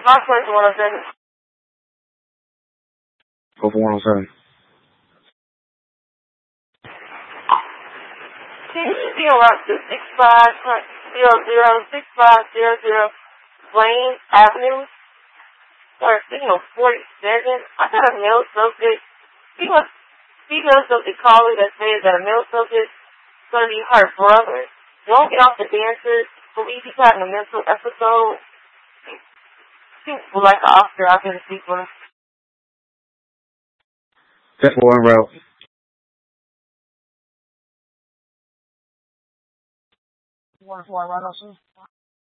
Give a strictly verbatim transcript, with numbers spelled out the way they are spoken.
My first one is in Go for one oh seven. Zero up to six five zero zero six five zero zero Blaine Avenue. Or signal forty seven. I got a mail associate. He was he goes to the caller that says that a mail associate is gonna be her brother. Don't get off the dancer. Believe he's having a mental episode. Seems like an officer out there to speak with him. That's one route. One four one oh two.